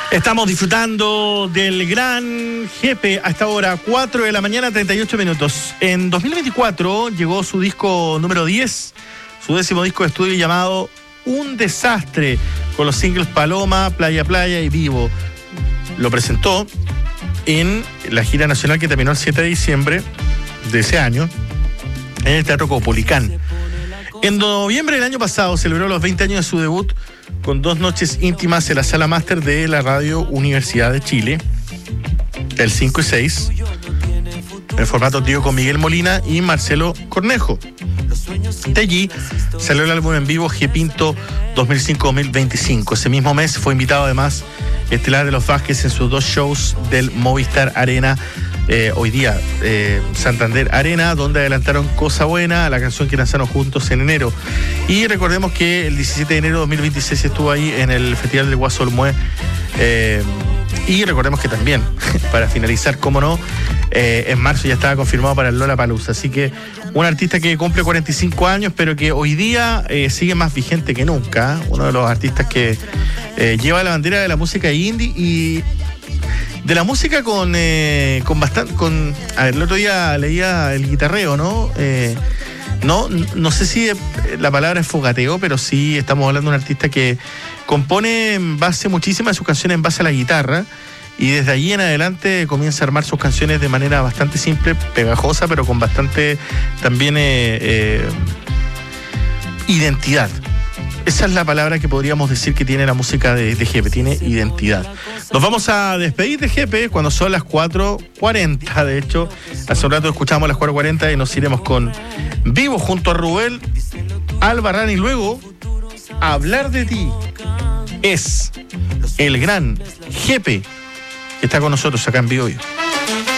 Estamos disfrutando del gran Jepe a esta hora, 4 de la mañana, 38 minutos. En 2024 llegó su disco número 10, su 10º disco de estudio llamado Un Desastre, con los singles Paloma, Playa Playa y Vivo. Lo presentó en la gira nacional que terminó el 7 de diciembre de ese año en el Teatro Caupolicán. En noviembre del año pasado celebró los 20 años de su debut con 2 noches íntimas en la Sala Máster de la Radio Universidad de Chile, el 5 y 6, en formato trío con Miguel Molina y Marcelo Cornejo. De allí salió el álbum en vivo G Pinto 2005-2025. Ese mismo mes fue invitado además estelar de los Vázquez en sus 2 shows del Movistar Arena, hoy día Santander Arena, donde adelantaron Cosa Buena, la canción que lanzaron juntos en enero. Y recordemos que el 17 de enero de 2026 estuvo ahí en el Festival del Guaso Olmué. Y recordemos que también, para finalizar, cómo no, en marzo ya estaba confirmado para el Lollapalooza. Así que un artista que cumple 45 años, pero que hoy día sigue más vigente que nunca. Uno de los artistas que lleva la bandera de la música indie y de la música con bastante. A ver, el otro día leía el guitarreo, ¿no? No sé si la palabra es fogateo, pero sí estamos hablando de un artista que compone en base, muchísimas de sus canciones en base a la guitarra, y desde allí en adelante comienza a armar sus canciones de manera bastante simple, pegajosa, pero con bastante también identidad. Esa es la palabra que podríamos decir que tiene la música de Jepe, tiene identidad. Nos vamos a despedir de Jepe cuando son las 4:40. De hecho, hace un rato escuchamos las 4:40 y nos iremos con Vivo junto a Rubén Albarrán, y luego Hablar de Ti. Es el gran Jepe que está con nosotros acá en Vivo.